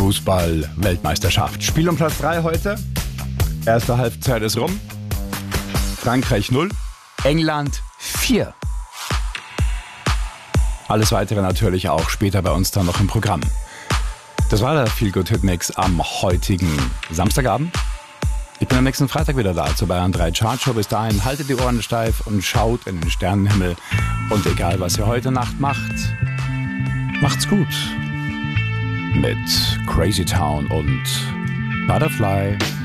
Fußball-Weltmeisterschaft. Spiel um Platz 3 heute. Erste Halbzeit ist rum. Frankreich 0, England 4. Alles weitere natürlich auch später bei uns dann noch im Programm. Das war der Feel Good Hit Mix am heutigen Samstagabend. Ich bin am nächsten Freitag wieder da zur Bayern 3 Chartshow. Bis dahin haltet die Ohren steif und schaut in den Sternenhimmel. Und egal, was ihr heute Nacht macht, macht's gut. Mit Crazy Town und Butterfly.